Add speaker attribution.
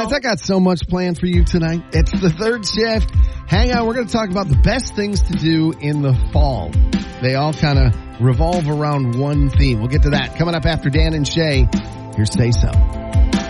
Speaker 1: Guys, I got so much planned for you tonight. It's the third shift. Hang on, we're going to talk about the best things to do in the fall. They all kind of revolve around one theme. We'll get to that coming up after Dan and Shay. Here's Say So.